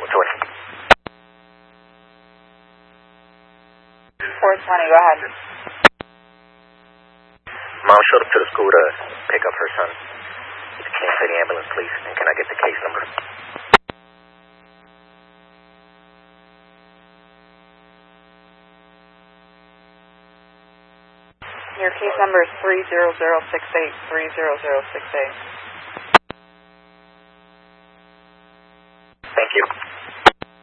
What's what? 420, go ahead. Mom showed up to the school to pick up her son. Can't say the ambulance, please. And can I get the case number? Your case number is 30068, 30068. Thank you.